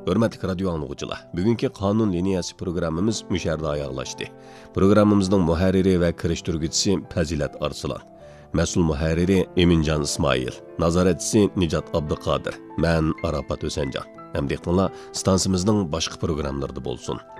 Hörmətli radio anlıqçılar, bugünkü qanun liniyası programımız müşərdə ayaqlaşdı. Programımızın mühərriri və kirişdirgüçüsü Fəzilət Arslan. Məsul mühərriri Emincan İsmail. Nazaretçisi Nicat Abduqadir. Mən Arafat Ösəncan. Əmdəqdənlər stansımızın başqa proqramlarında bolsun.